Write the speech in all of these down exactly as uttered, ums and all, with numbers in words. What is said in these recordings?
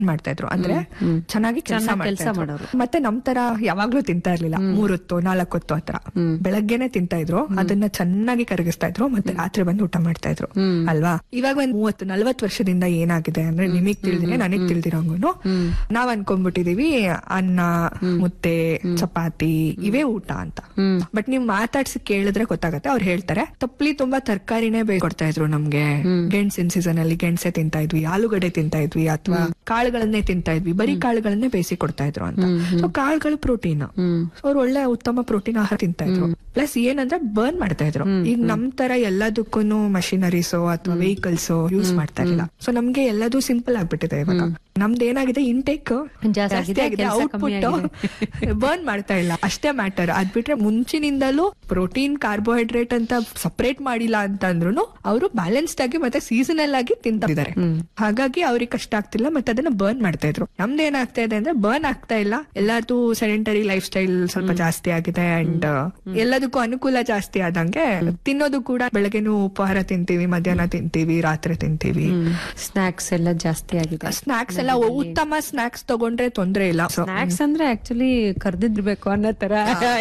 ಮಾಡ್ತಾ ಇದ್ರು, ಅಂದ್ರೆ ಚೆನ್ನಾಗಿ ಕೆಲಸ ಮಾಡೋರು. ಮತ್ತೆ ನಮ್ ತರ ಯಾವಾಗ್ಲೂ ತಿಂತಾ ಇರ್ಲಿಲ್ಲ, ಮೂರೊತ್ತು ನಾಲ್ಕೊತ್ತು ಆತರ ಬೆಳಗ್ಗೆನೆ ತಿಂತಾ ಇದ್ರು, ಅದನ್ನ ಚೆನ್ನಾಗಿ ಕರಗಿಸ್ತಾ ಇದ್ರು, ಮತ್ತೆ ರಾತ್ರಿ ಬಂದು ಊಟ ಮಾಡ್ತಾ ಇದ್ರು ಅಲ್ವಾ. ಇವಾಗ ಒಂದ್ ಮೂವತ್ತು ನಲ್ವತ್ ವರ್ಷದಿಂದ ಏನಾಗಿದೆ ಅಂದ್ರೆ ನಿಮಗ್ ತಿಳಿದಿದೆ ನನಗ್ ತಿಳಿದಿರೋಂಗುನು ನಾವ್ ಅನ್ಕೊಂಡ್ಬಿಟ್ಟಿದೀವಿ ಅನ್ನ ಮುದ್ದೆ ಚಪಾತಿ ಇವೇ ಊಟ ಅಂತ. ಬಟ್ ನೀವ್ ಮಾತಾಡ್ಸಿ ಕೇಳಿದ್ರೆ ಗೊತ್ತಾಗತ್ತೆ, ಅವ್ರು ಹೇಳ್ತಾರೆ ತಪ್ಪಲಿ ತುಂಬಾ ತರಕಾರಿನೇ ಬೇಕೊಡ್ತಾ ಇದ್ರು ನಮ್ಗೆ, ಗೆಣಸಿನ ಸೀಸನ್ ಅಲ್ಲಿ ಗೆಣಸೆ ತಿಂತಾ ಇದ್ವಿ, ಆಲೂಗಡ್ಡೆ ತಿಂತಾ ಇದ್ವಿ, ಅಥವಾ ಕಾಳುಗಳನ್ನೇ ತಿಂತಾ ಇದ್ವಿ, ಬರೀ ಕಾಳುಗಳನ್ನೇ ಬೇಯಿಸಿ ಕೊಡ್ತಾ ಇದ್ರು ಅಂತ. ಸೊ ಕಾಳುಗಳು ಪ್ರೋಟೀನ್, ಅವ್ರು ಒಳ್ಳೆ ಉತ್ತಮ ಪ್ರೋಟೀನ್ ಆಹಾರ ತಿಂತಾ ಇದ್ರು. ಪ್ಲಸ್ ಏನಂದ್ರೆ ಬರ್ನ್ ಮಾಡ್ತಾ ಇದ್ರು. ಈಗ ನಮ್ ತರ ಎಲ್ಲದಕ್ಕೂ ಮಷಿನರೀಸ್ ಅಥವಾ ವೆಹಿಕಲ್ಸ್ ಯೂಸ್ ಮಾಡ್ತಾ ಇರಲಿಲ್ಲ. ಸೊ ನಮ್ಗೆ ಎಲ್ಲದೂ ಸಿಂಪಲ್ ಆಗ್ಬಿಟ್ಟಿದೆ ಇವಾಗ. ನಮ್ದು ಏನಾಗಿದೆ, ಇಂಟೇಕ್ ಜಾಸ್ತಿ ಆಗಿದೆ, ಔಟ್ಪುಟ್ ಬರ್ನ್ ಮಾಡ್ತಾ ಇಲ್ಲ, ಅಷ್ಟೇ ಮ್ಯಾಟರ್. ಅದ್ ಬಿಟ್ರೆ ಮುಂಚಿನಿಂದಲೂ ಪ್ರೋಟೀನ್ ಕಾರ್ಬೋಹೈಡ್ರೇಟ್ ಅಂತ ಸಪರೇಟ್ ಮಾಡಿಲ್ಲ ಅಂತಂದ್ರು ಅವರು ಬ್ಯಾಲೆನ್ಸ್ಡ್ ಆಗಿ ಮತ್ತೆ ಸೀಸನಲ್ ಆಗಿ ತಿಂತಿದ್ದಾರೆ. ಹಾಗಾಗಿ ಅವ್ರಿಗೆ ಕಷ್ಟ ಆಗ್ತಿಲ್ಲ, ಮತ್ತೆ ಅದನ್ನ ಬರ್ನ್ ಮಾಡ್ತಾ ಇದ್ರು. ನಮ್ದು ಏನಾಗ್ತಾ ಇದೆ ಅಂದ್ರೆ ಬರ್ನ್ ಆಗ್ತಾ ಇಲ್ಲ, ಎಲ್ಲಾರ್ದು ಸೆಡೆಂಟರಿ ಲೈಫ್ ಸ್ಟೈಲ್ ಸ್ವಲ್ಪ ಜಾಸ್ತಿ ಆಗಿದೆ. ಅಂಡ್ ಎಲ್ಲದಕ್ಕೂ ಅನುಕೂಲ ಜಾಸ್ತಿ ಆದಂಗೆ ತಿನ್ನೋದು ಕೂಡ ಬೆಳಗ್ಗೆನೂ ಉಪಹಾರ ತಿಂತೀವಿ, ಮಧ್ಯಾಹ್ನ ತಿಂತೀವಿ, ರಾತ್ರಿ ತಿಂತೀವಿ. ಸ್ನಾಕ್ಸ್ ಎಲ್ಲ ಜಾಸ್ತಿ ಆಗಿದೆ. ಸ್ನಾಕ್ಸ್ ಎಲ್ಲ ಉತ್ತಮ ಸ್ನಾಕ್ಸ್ ತಗೊಂಡ್ರೆ ತೊಂದ್ರೆ ಇಲ್ಲ. ಸ್ನಾಕ್ಸ್ ಅಂದ್ರೆ ಆಕ್ಚುಲಿ ಕರ್ದಿರ್ಬೇಕು ಅನ್ನೋ ತರ.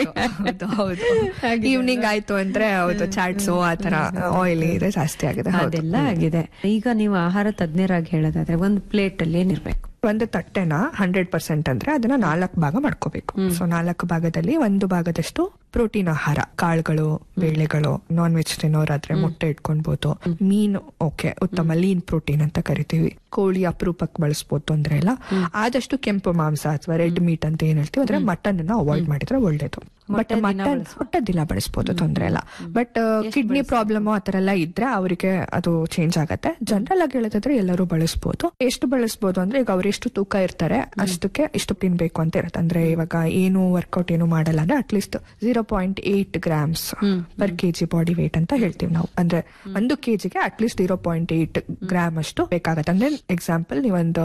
ಹೌದು, ಈವ್ನಿಂಗ್ ಆಯ್ತು ಅಂದ್ರೆ ಹೌದು ಚಾಟ್ಸು ಆತರ ಆಯಿಲ್ ಇದೆ ಜಾಸ್ತಿ ಆಗಿದೆ, ಅದೆಲ್ಲ ಆಗಿದೆ. ಈಗ ನೀವು ಆಹಾರ ತಜ್ಞರಾಗಿ ಹೇಳೋದಾದ್ರೆ ಒಂದು ಪ್ಲೇಟ್ ಅಲ್ಲಿ ಏನಿರ್ಬೇಕು? ಒಂದು ತಟ್ಟೆನ ಹಂಡ್ರೆಡ್ ಪರ್ಸೆಂಟ್ ಅಂದ್ರೆ ಅದನ್ನ ನಾಲ್ಕು ಭಾಗ ಮಾಡ್ಕೋಬೇಕು. ಸೊ ನಾಲ್ಕು ಭಾಗದಲ್ಲಿ ಒಂದು ಭಾಗದಷ್ಟು ಪ್ರೋಟೀನ್ ಆಹಾರ, ಕಾಳುಗಳು, ಬೇಳೆಗಳು, ನಾನ್ ವೆಜ್ ತಿನ್ನೋರಾದ್ರೆ ಮೊಟ್ಟೆ ಇಟ್ಕೊಳ್ಬಹುದು, ಮೀನು ಓಕೆ ಉತ್ತಮ ಲೀನ್ ಪ್ರೋಟೀನ್ ಅಂತ ಕರಿತೀವಿ, ಕೋಳಿ ಅಪರೂಪಕ್ಕೆ ಬಳಸಬಹುದು, ತೊಂದ್ರೆ ಇಲ್ಲ. ಆದಷ್ಟು ಕೆಂಪು ಮಾಂಸ ಅಥವಾ ರೆಡ್ ಮೀಟ್ ಅಂತ ಏನ್ ಹೇಳ್ತೀವಿ ಅಂದ್ರೆ ಮಟನ್ ಅನ್ನ ಅವಾಯ್ಡ್ ಮಾಡಿದ್ರೆ ಒಳ್ಳೇದು. ಬಟ್ ಮಟನ್ ಮೊಟ್ಟೆ ದಿನ ಬಳಸಬಹುದು, ತೊಂದ್ರೆ ಇಲ್ಲ. ಬಟ್ ಕಿಡ್ನಿ ಪ್ರಾಬ್ಲಮ್ ಆತರ ಎಲ್ಲ ಇದ್ರೆ ಅವರಿಗೆ ಅದು ಚೇಂಜ್ ಆಗತ್ತೆ. ಜನರಲ್ ಆಗಿ ಹೇಳೋದಾದ್ರೆ ಎಲ್ಲರೂ ಬಳಸಬಹುದು. ಎಷ್ಟು ಬಳಸಬಹುದು ಅಂದ್ರೆ ಈಗ ಅವ್ರು ಎಷ್ಟು ತೂಕ ಇರ್ತಾರೆ ಅಷ್ಟಕ್ಕೆ ಇಷ್ಟು ತಿನ್ಬೇಕು ಅಂತ ಇರುತ್ತೆ. ಅಂದ್ರೆ ಇವಾಗ ಏನು ವರ್ಕೌಟ್ ಏನು ಮಾಡಲ್ಲ ಅಂದ್ರೆ at least zero point eight grams per KG body weight ಅಂತ ಹೇಳ್ತೀವಿ ನಾವು. ಅಂದ್ರೆ ಒಂದು ಕೆಜಿಗೆ at least zero point eight gram ಅಷ್ಟು ಬೇಕಾಗತ್ತೆ. ಅಂದ್ರೆ ಎಕ್ಸಾಂಪಲ್ ನೀವೊಂದು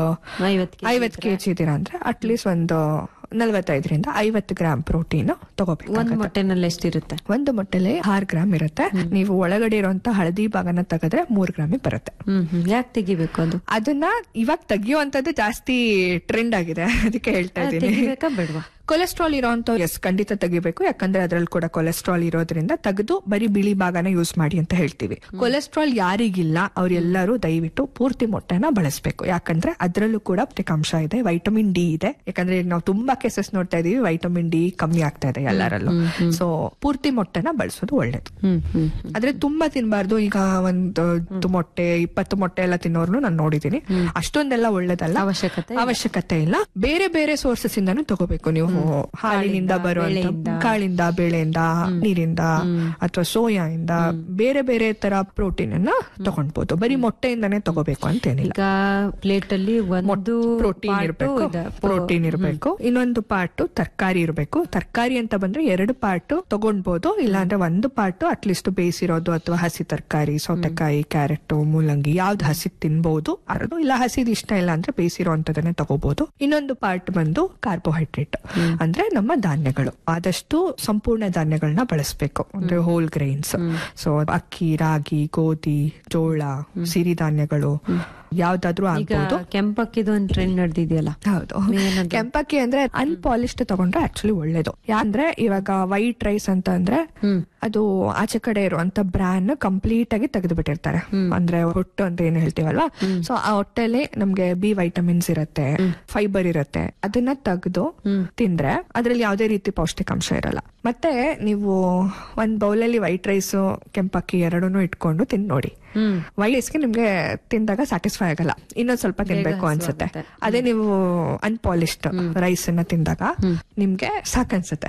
ಐವತ್ ಕೆಜಿ ಇದೀರಾ ಅಂದ್ರೆ ಅಟ್ಲೀಸ್ಟ್ ಒಂದು ನಲ್ವತ್ತೈದರಿಂದ ಐವತ್ತು ಗ್ರಾಮ್ ಪ್ರೋಟೀನ್ ತಗೋಬೇಕು. ಒಂದು ಮೊಟ್ಟೆನಲ್ಲಿ ಎಷ್ಟಿರುತ್ತೆ? ಒಂದು ಮೊಟ್ಟೆಲಿ ಆರು ಗ್ರಾಮ್ ಇರುತ್ತೆ. ನೀವು ಒಳಗಡೆ ಇರುವಂತ ಹಳದಿ ಭಾಗನ ತೆಗೆದ್ರೆ ಮೂರ್ ಗ್ರಾಮ್ ಬರುತ್ತೆ. ಯಾಕೆ ತೆಗಿಬೇಕು ಅದು? ಅದನ್ನ ಇವಾಗ ತೆಗಿಯುವಂತದ್ದು ಜಾಸ್ತಿ ಟ್ರೆಂಡ್ ಆಗಿದೆ, ಅದಕ್ಕೆ ಹೇಳ್ತಾ ಇದ್ದೀನಿ. ಬೇಡವಾ? ಕೊಲೆಸ್ಟ್ರಾಲ್ ಇರೋಂತ ಎಸ್ ಖಂಡಿತ ತೆಗಿಬೇಕು, ಯಾಕಂದ್ರೆ ಅದ್ರಲ್ಲಿ ಕೂಡ ಕೊಲೆಸ್ಟ್ರಾಲ್ ಇರೋದ್ರಿಂದ ತೆಗೆದು ಬರೀ ಬಿಳಿ ಭಾಗನ ಯೂಸ್ ಮಾಡಿ ಅಂತ ಹೇಳ್ತೀವಿ. ಕೊಲೆಸ್ಟ್ರಾಲ್ ಯಾರಿಗಿಲ್ಲ ಅವ್ರೆಲ್ಲರೂ ದಯವಿಟ್ಟು ಪೂರ್ತಿ ಮೊಟ್ಟೆನ ಬಳಸಬೇಕು, ಯಾಕಂದ್ರೆ ಅದ್ರಲ್ಲೂ ಕೂಡ ಪೌಷ್ಟಿಕಾಂಶ ಇದೆ, ವೈಟಮಿನ್ ಡಿ ಇದೆ. ಯಾಕಂದ್ರೆ ನಾವು ತುಂಬಾ ಕೇಸಸ್ ನೋಡ್ತಾ ಇದೀವಿ ವೈಟಮಿನ್ ಡಿ ಕಮ್ಮಿ ಆಗ್ತಾ ಇದೆ ಎಲ್ಲರಲ್ಲೂ. ಸೊ ಪೂರ್ತಿ ಮೊಟ್ಟೆನ ಬಳಸೋದು ಒಳ್ಳೇದು. ಆದ್ರೆ ತುಂಬಾ ತಿನ್ಬಾರ್ದು. ಈಗ ಒಂದು ಮೊಟ್ಟೆ ಇಪ್ಪತ್ತು ಮೊಟ್ಟೆ ಎಲ್ಲ ತಿನ್ನೋರ್ನು ನಾನು ನೋಡಿದೀನಿ, ಅಷ್ಟೊಂದೆಲ್ಲ ಒಳ್ಳೇದಲ್ಲ, ಅವಶ್ಯಕತೆ ಅವಶ್ಯಕತೆ ಇಲ್ಲ. ಬೇರೆ ಬೇರೆ ಸೋರ್ಸಸ್ ಇಂದಾನು ತಗೋಬೇಕು ನೀವು. ಹಾಲಿನಿಂದ ಬರುವಂತ ಕಾಳಿಂದ, ಬೇಳೆಯಿಂದ, ನೀರಿಂದ ಅಥವಾ ಸೋಯಾ ಇಂದ ಬೇರೆ ಬೇರೆ ತರ ಪ್ರೋಟೀನ್ ಅನ್ನ ತಗೊಂಡ್ಬೋದು. ಬರೀ ಮೊಟ್ಟೆಯಿಂದಾನೇ ತಗೋಬೇಕು ಅಂತೇನಿಲ್ಲ. ಈಗ ಪ್ಲೇಟ್ ಅಲ್ಲಿ ಒಂದು ಪ್ರೋಟೀನ್ ಇರಬೇಕು, ಪ್ರೋಟೀನ್ ಇರಬೇಕು, ಇನ್ನೊಂದು ಪಾರ್ಟ್ ತರಕಾರಿ ಇರಬೇಕು. ತರಕಾರಿ ಅಂತ ಬಂದ್ರೆ ಎರಡು ಪಾರ್ಟ್ ತಗೊಂಡ್ಬೋದು, ಇಲ್ಲಾಂದ್ರೆ ಒಂದು ಪಾರ್ಟ್ ಅಟ್ಲೀಸ್ಟ್ ಬೇಯಿಸಿರೋದು ಅಥವಾ ಹಸಿ ತರಕಾರಿ, ಸೌತೆಕಾಯಿ, ಕ್ಯಾರೆಟ್, ಮೂಲಂಗಿ ಯಾವ್ದು ಹಸಿ ತಿನ್ಬಹುದು ಅದು, ಇಲ್ಲ ಹಸಿದ್ ಇಷ್ಟ ಇಲ್ಲ ಅಂದ್ರೆ ಬೇಯಿಸಿರೋ ಅಂತದನ್ನೇ ತಗೋಬಹುದು. ಇನ್ನೊಂದು ಪಾರ್ಟ್ ಬಂದು ಕಾರ್ಬೋಹೈಡ್ರೇಟ್ ಅಂದ್ರೆ ನಮ್ಮ ಧಾನ್ಯಗಳು. ಆದಷ್ಟು ಸಂಪೂರ್ಣ ಧಾನ್ಯಗಳನ್ನ ಬಳಸಬೇಕು, ಅಂದ್ರೆ ಹೋಲ್ ಗ್ರೈನ್ಸ್. ಸೊ ಅಕ್ಕಿ, ರಾಗಿ, ಗೋಧಿ, ಜೋಳ, ಸಿರಿಧಾನ್ಯಗಳು ಯಾವ್ದಾದ್ರು ಆಗ್ಬೋದು. ಕೆಂಪಕ್ಕಿದು ಒಂದು ಟ್ರೆಂಡ್ ನಡೆದಿದೆಯಲ್ಲ? ಹೌದು, ಕೆಂಪಕ್ಕಿ ಅಂದ್ರೆ ಅನ್ಪಾಲಿಶ್ಡ್ ತಗೊಂಡ್ರೆ ಆಕ್ಚುಲಿ ಒಳ್ಳೇದು. ಯಾಕಂದ್ರೆ ಇವಾಗ ವೈಟ್ ರೈಸ್ ಅಂತ ಅಂದ್ರೆ ಅದು ಆಚೆ ಕಡೆ ಇರುವಂತ ಬ್ರಾನ್ ಕಂಪ್ಲೀಟ್ ಆಗಿ ತೆಗೆದು ಬಿಟ್ಟಿರ್ತಾರೆ. ಅಂದ್ರೆ ಹೊಟ್ಟು ಅಂತ ಏನ್ ಹೇಳ್ತೀವಲ್ವಾ, ಸೊ ಆ ಹೊಟ್ಟೆಲಿ ನಮ್ಗೆ ಬಿ ವೈಟಮಿನ್ಸ್ ಇರತ್ತೆ, ಫೈಬರ್ ಇರತ್ತೆ. ಅದನ್ನ ತೆಗೆದು ತಿಂದ್ರೆ ಅದ್ರಲ್ಲಿ ಯಾವ್ದೇ ರೀತಿ ಪೌಷ್ಟಿಕಾಂಶ ಇರಲ್ಲ. ಮತ್ತೆ ನೀವು ಒಂದ್ ಬೌಲಲ್ಲಿ ವೈಟ್ ರೈಸ್, ಕೆಂಪಕ್ಕಿ ಎರಡನ್ನೂ ಇಟ್ಕೊಂಡು ತಿಂದ್ ನೋಡಿ. ವೈಟ್ ರೈಸ್ಗೆ ನಿಮ್ಗೆ ತಿಂದಾಗ ಸ್ಯಾಟಿಸ್ಫೈ ಆಗಲ್ಲ, ಇನ್ನೊಂದ್ ಸ್ವಲ್ಪ ತಿನ್ಬೇಕು ಅನ್ಸುತ್ತೆ. ಅದೇ ನೀವು ಅನ್ಪಾಲಿಶ್ಡ್ ರೈಸ್ ಅನ್ನ ತಿಂದಾಗ ನಿಮ್ಗೆ ಸಾಕನ್ಸುತ್ತೆ,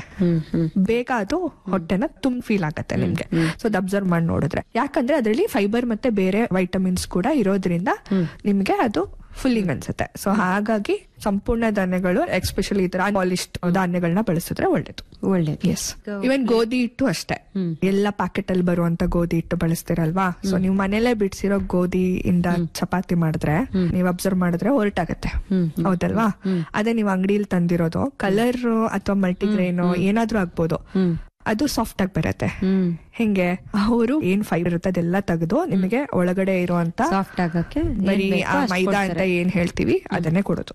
ಬೇಗ ಅದು ಹೊಟ್ಟೆನ ತುಂಬ ಫೀಲ್ ಆಗತ್ತೆ ನಿಮ್ಗೆ. ಸೊ ಅದು ಅಬ್ಸರ್ವ್ ಮಾಡಿ ನೋಡಿದ್ರೆ, ಯಾಕಂದ್ರೆ ಅದರಲ್ಲಿ ಫೈಬರ್ ಮತ್ತೆ ಬೇರೆ ವೈಟಮಿನ್ಸ್ ಕೂಡ ಇರೋದ್ರಿಂದ ನಿಮ್ಗೆ ಅದು ಫುಲ್ಲಿಂಗ್ ಅನ್ಸುತ್ತೆ. ಸೊ ಹಾಗಾಗಿ ಸಂಪೂರ್ಣ ಧಾನ್ಯಗಳು, ಎಸ್ಪೆಷಲಿ ಈ ತರ ಪಾಲಿಶ್ಡ್ ಧಾನ್ಯಗಳನ್ನ ಬಳಸಿದ್ರೆ ಒಳ್ಳೇದು. ಒಳ್ಳೇದು. ಎಸ್, ಇವನ್ ಗೋಧಿ ಹಿಟ್ಟು ಅಷ್ಟೇ, ಎಲ್ಲ ಪ್ಯಾಕೆಟ್ ಅಲ್ಲಿ ಬರುವಂತ ಗೋಧಿ ಹಿಟ್ಟು ಬಳಸ್ತಿರಲ್ವಾ. ಸೊ ನೀವು ಮನೇಲೆ ಬಿಡ್ಸಿರೋ ಗೋಧಿ ಇಂದ ಚಪಾತಿ ಮಾಡಿದ್ರೆ ನೀವ್ ಅಬ್ಸರ್ವ್ ಮಾಡಿದ್ರೆ ಹೊರಟಾಗತ್ತೆ, ಹೌದಲ್ವಾ? ಅದೇ ನೀವು ಅಂಗಡಿಯಲ್ಲಿ ತಂದಿರೋದು ಕಲರ್ ಅಥವಾ ಮಲ್ಟಿಗ್ರೈನ್ ಏನಾದ್ರೂ ಆಗ್ಬೋದು, ಅದು ಸಾಫ್ಟ್ ಆಗಿ ಬರುತ್ತೆ. ಹೆಂಗೆ ಅವರು ಏನ್ ಫೈಬರ್ ಇರುತ್ತೆ ಅದೆಲ್ಲ ತೆಗೆದು ನಿಮಗೆ ಒಳಗಡೆ ಇರುವಂತ ಸಾಫ್ಟ್ ಆಗಕ್ಕೆ ಬರೀ ಆ ಮೈದಾ ಅಂತ ಏನ್ ಹೇಳ್ತೀವಿ ಅದನ್ನೇ ಕೊಡೋದು.